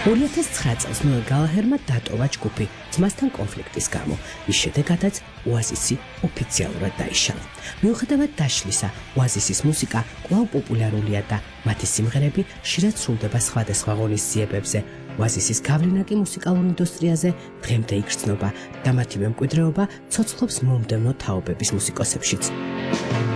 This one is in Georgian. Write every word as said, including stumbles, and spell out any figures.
ორი ათას ცხრა წელს ნოელ გალაჰერმა დატოვა ჯგუფი ძმასთან კონფლიქტის გამო, რის შედეგადაც ოაზისი ოფიციალურად დაიშალა. მიუხედავად დაშლისა, ოაზისის მუსიკა კვლავ პოპულარულია და მათი სიმღერები ხშირად სრულდება სხვადასხვა ღონისძიებებზე. ოაზისის გავლენა კი მუსიკალურ ინდუსტრიაზე დღემდე იგრძნობა და მათი მემკვიდრეობა ცოცხლობს მომდევნო თაობების მუსიკოსებშიც.